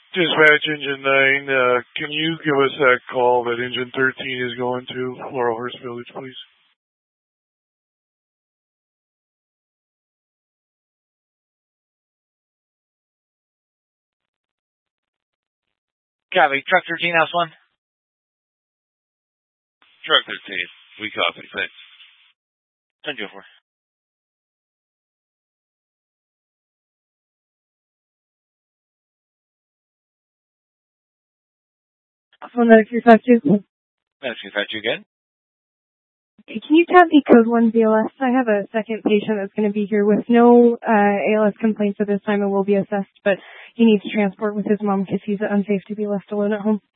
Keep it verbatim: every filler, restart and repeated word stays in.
Dispatch Engine nine, uh, can you give us that call that Engine thirteen is going to Laurelhurst Village, please? Copy. Truck thirteen, house one. Truck thirteen, we copy, thanks. ten two four. Phone medic three five two. Medic three five two again. Can you tap me code one B L S? I have a second patient that's going to be here with no uh, A L S complaints at this time and will be assessed, but he needs transport with his mom because he's unsafe to be left alone at home.